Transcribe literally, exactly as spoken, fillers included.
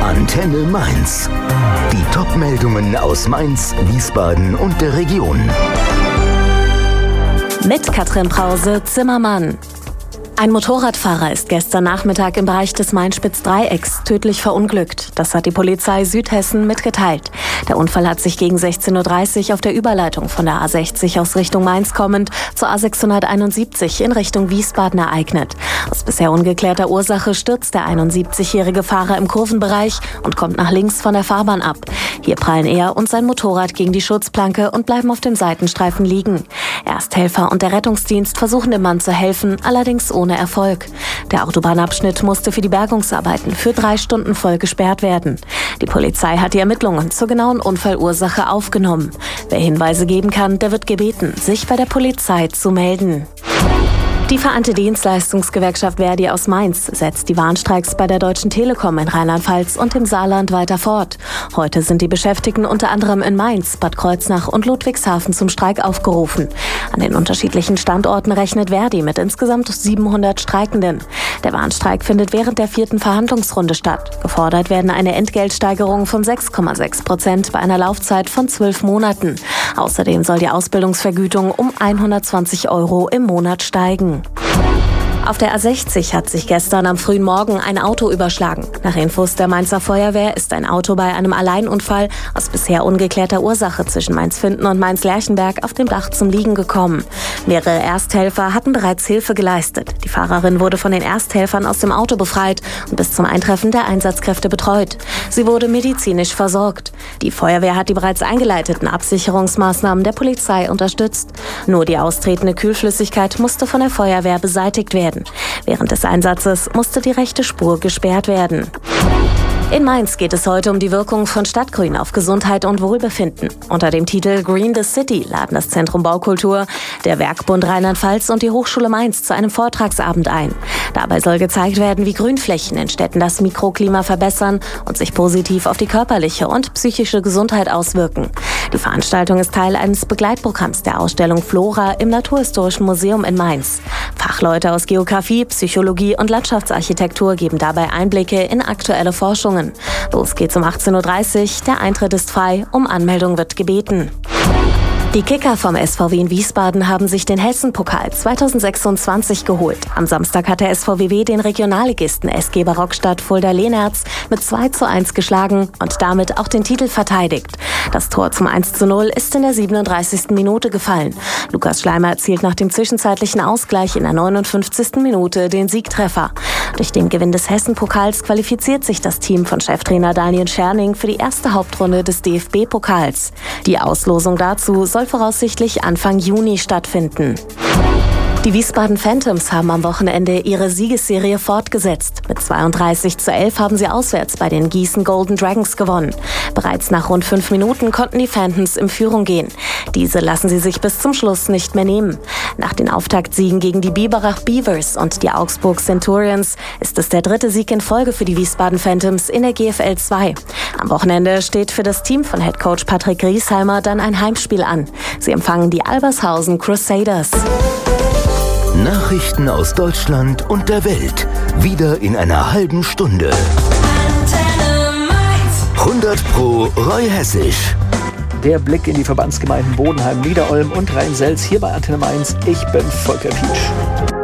Antenne Mainz. Die Top-Meldungen aus Mainz, Wiesbaden und der Region. Mit Katrin Brause-Zimmermann. Ein Motorradfahrer ist gestern Nachmittag im Bereich des Main-Spitz-Dreiecks tödlich verunglückt. Das hat die Polizei Südhessen mitgeteilt. Der Unfall hat sich gegen sechzehn Uhr dreißig auf der Überleitung von der A sechzig aus Richtung Mainz kommend zur A sechshunderteinundsiebzig in Richtung Wiesbaden ereignet. Aus bisher ungeklärter Ursache stürzt der einundsiebzigjährige Fahrer im Kurvenbereich und kommt nach links von der Fahrbahn ab. Hier prallen er und sein Motorrad gegen die Schutzplanke und bleiben auf dem Seitenstreifen liegen. Ersthelfer und der Rettungsdienst versuchen dem Mann zu helfen, allerdings ohne Erfolg. Der Autobahnabschnitt musste für die Bergungsarbeiten für drei Stunden voll gesperrt werden. Die Polizei hat die Ermittlungen zur genauen Unfallursache aufgenommen. Wer Hinweise geben kann, der wird gebeten, sich bei der Polizei zu melden. Die Vereinte Dienstleistungsgewerkschaft ver.di aus Mainz setzt die Warnstreiks bei der Deutschen Telekom in Rheinland-Pfalz und im Saarland weiter fort. Heute sind die Beschäftigten unter anderem in Mainz, Bad Kreuznach und Ludwigshafen zum Streik aufgerufen. An den unterschiedlichen Standorten rechnet ver.di mit insgesamt siebenhundert Streikenden. Der Warnstreik findet während der vierten Verhandlungsrunde statt. Gefordert werden eine Entgeltsteigerung von sechs Komma sechs Prozent bei einer Laufzeit von zwölf Monaten. Außerdem soll die Ausbildungsvergütung um hundertzwanzig Euro im Monat steigen. Auf der A sechzig hat sich gestern am frühen Morgen ein Auto überschlagen. Nach Infos der Mainzer Feuerwehr ist ein Auto bei einem Alleinunfall aus bisher ungeklärter Ursache zwischen Mainz-Finden und Mainz-Lerchenberg auf dem Dach zum Liegen gekommen. Mehrere Ersthelfer hatten bereits Hilfe geleistet. Die Fahrerin wurde von den Ersthelfern aus dem Auto befreit und bis zum Eintreffen der Einsatzkräfte betreut. Sie wurde medizinisch versorgt. Die Feuerwehr hat die bereits eingeleiteten Absicherungsmaßnahmen der Polizei unterstützt. Nur die austretende Kühlflüssigkeit musste von der Feuerwehr beseitigt werden. Während des Einsatzes musste die rechte Spur gesperrt werden. In Mainz geht es heute um die Wirkung von Stadtgrün auf Gesundheit und Wohlbefinden. Unter dem Titel Green the City laden das Zentrum Baukultur, der Werkbund Rheinland-Pfalz und die Hochschule Mainz zu einem Vortragsabend ein. Dabei soll gezeigt werden, wie Grünflächen in Städten das Mikroklima verbessern und sich positiv auf die körperliche und psychische Gesundheit auswirken. Die Veranstaltung ist Teil eines Begleitprogramms der Ausstellung Flora im Naturhistorischen Museum in Mainz. Fachleute aus Geografie, Psychologie und Landschaftsarchitektur geben dabei Einblicke in aktuelle Forschungen. Los geht's um achtzehn Uhr dreißig, der Eintritt ist frei, um Anmeldung wird gebeten. Die Kicker vom S V W in Wiesbaden haben sich den Hessen-Pokal zweitausendsechsundzwanzig geholt. Am Samstag hat der S V W W den Regionalligisten S G Barockstadt Fulda-Lehnertz mit zwei zu eins geschlagen und damit auch den Titel verteidigt. Das Tor zum eins zu null ist in der siebenunddreißigsten Minute gefallen. Lukas Schleimer erzielt nach dem zwischenzeitlichen Ausgleich in der neunundfünfzigsten Minute den Siegtreffer. Durch den Gewinn des Hessen-Pokals qualifiziert sich das Team von Cheftrainer Daniel Scherning für die erste Hauptrunde des D F B-Pokals. Die Auslosung dazu soll voraussichtlich Anfang Juni stattfinden. Die Wiesbaden Phantoms haben am Wochenende ihre Siegesserie fortgesetzt. Mit zweiunddreißig zu elf haben sie auswärts bei den Gießen Golden Dragons gewonnen. Bereits nach rund fünf Minuten konnten die Phantoms in Führung gehen. Diese lassen sie sich bis zum Schluss nicht mehr nehmen. Nach den Auftaktsiegen gegen die Biberach Beavers und die Augsburg Centurions ist es der dritte Sieg in Folge für die Wiesbaden Phantoms in der G F L zwei. Am Wochenende steht für das Team von Headcoach Patrick Griesheimer dann ein Heimspiel an. Sie empfangen die Albershausen Crusaders. Nachrichten aus Deutschland und der Welt. Wieder in einer halben Stunde. hundert Pro Roy Hessisch. Der Blick in die Verbandsgemeinden Bodenheim, Niederolm und Rhein-Selz hier bei Antenne Mainz. Ich bin Volker Pietsch.